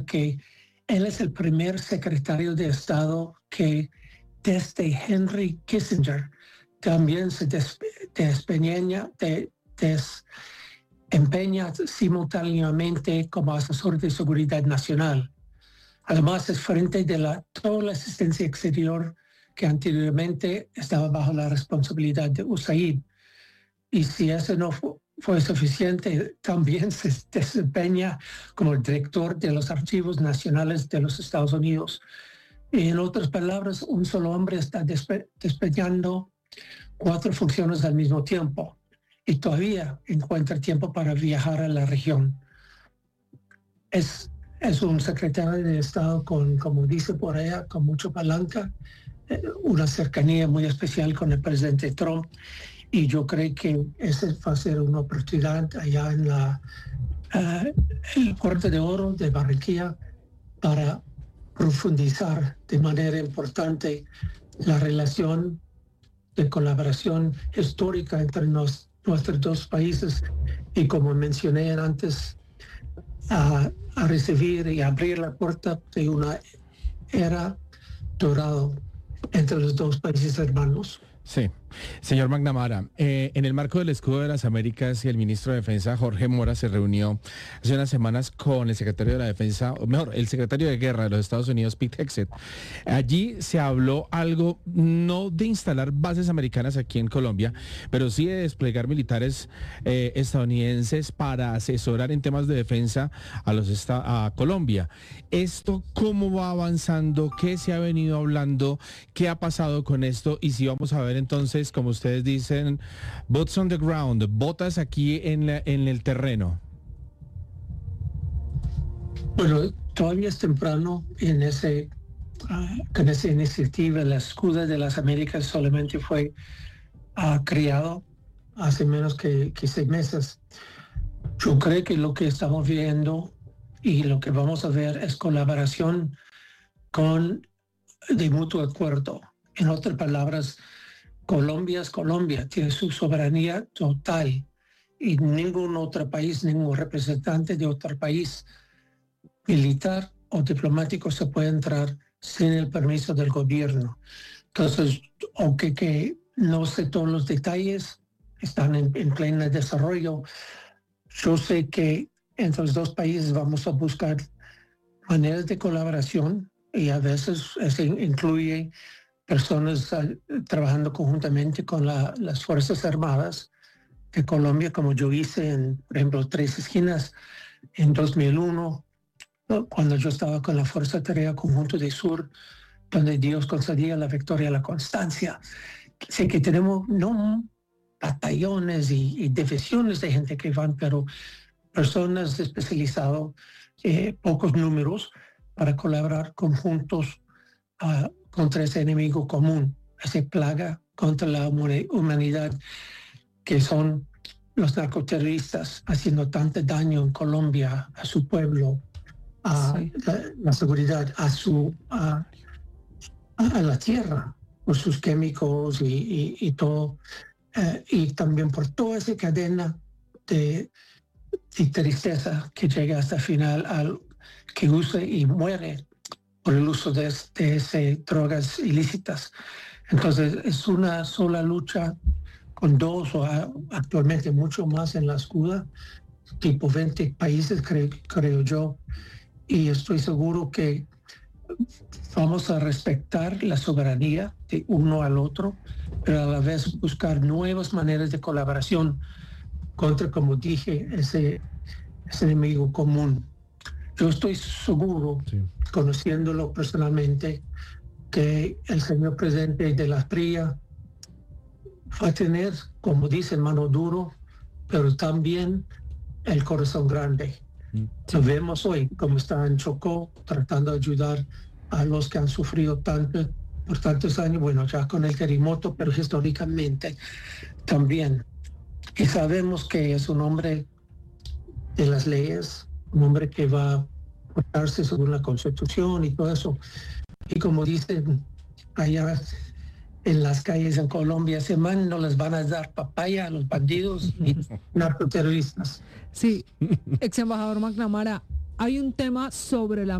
porque él es el primer secretario de Estado que desde Henry Kissinger también se desempeña simultáneamente como asesor de seguridad nacional. Además, es frente de toda la asistencia exterior que anteriormente estaba bajo la responsabilidad de USAID. Y si eso no fue suficiente, también se desempeña como el director de los archivos nacionales de los Estados Unidos. Y en otras palabras, un solo hombre está desempeñando 4 funciones al mismo tiempo y todavía encuentra tiempo para viajar a la región. Es un secretario de Estado como dice por allá, con mucha palanca, una cercanía muy especial con el presidente Trump. Y yo creo que esa va a ser una oportunidad allá en el Puerto de Oro de Barranquilla para profundizar de manera importante la relación de colaboración histórica entre nuestros dos países y, como mencioné antes, a recibir y abrir la puerta de una era dorada entre los dos países hermanos. Sí. Señor McNamara, en el marco del Escudo de las Américas, el ministro de Defensa, Jorge Mora, se reunió hace unas semanas con el secretario de la Defensa, o mejor, el secretario de Guerra de los Estados Unidos, Pete Hegseth. Allí se habló algo, no de instalar bases americanas aquí en Colombia, pero sí de desplegar militares estadounidenses para asesorar en temas de defensa a Colombia. ¿Esto cómo va avanzando? ¿Qué se ha venido hablando? ¿Qué ha pasado con esto? Y si vamos a ver entonces, como ustedes dicen, boots on the ground, botas aquí en el terreno. Bueno, todavía es temprano con esa iniciativa. La Escudo de las Américas solamente fue creado hace menos que 6 meses. Yo creo que lo que estamos viendo y lo que vamos a ver es colaboración de mutuo acuerdo. En otras palabras, Colombia es Colombia, tiene su soberanía total y ningún otro país, ningún representante de otro país militar o diplomático se puede entrar sin el permiso del gobierno. Entonces, aunque que no sé todos los detalles, están en pleno desarrollo, yo sé que entre los dos países vamos a buscar maneras de colaboración y a veces eso incluye personas trabajando conjuntamente con las Fuerzas Armadas de Colombia, como yo hice por ejemplo, 3 Esquinas en 2001, ¿no? Cuando yo estaba con la Fuerza Tarea Conjunto de Sur, donde Dios concedía la victoria a la constancia. Sé que tenemos no batallones y divisiones de gente que van, pero personas especializadas, pocos números, para colaborar conjuntos contra ese enemigo común, esa plaga contra la humanidad que son los narcoterroristas haciendo tanto daño en Colombia, a su pueblo, a la seguridad, a la tierra, por sus químicos y todo, y también por toda esa cadena de tristeza que llega hasta el final al que usa y muere por el uso de drogas ilícitas. Entonces es una sola lucha con 2 o actualmente mucho más en la Escudo, tipo 20 países creo yo, y estoy seguro que vamos a respetar la soberanía de uno al otro, pero a la vez buscar nuevas maneras de colaboración contra, como dije, ese enemigo común. Yo estoy seguro, sí, conociéndolo personalmente, que el señor presidente de la PRIA va a tener, como dice, mano duro, pero también el corazón grande. Sí. Lo vemos hoy, como está en Chocó, tratando de ayudar a los que han sufrido tanto por tantos años, bueno, ya con el terremoto, pero históricamente también. Y sabemos que es un hombre de las leyes, un hombre que va a portarse según la Constitución y todo eso. Y como dicen allá en las calles en Colombia, ese man no les van a dar papaya a los bandidos ni narcoterroristas. Sí, ex embajador McNamara, hay un tema sobre la